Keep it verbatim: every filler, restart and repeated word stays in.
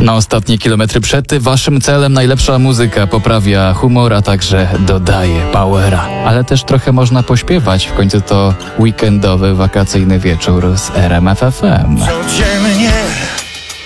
Na ostatnie kilometry przed waszym celem najlepsza muzyka poprawia humor, a także dodaje powera. Ale też trochę można pośpiewać, w końcu to weekendowy, wakacyjny wieczór z R M F F M. Codziennie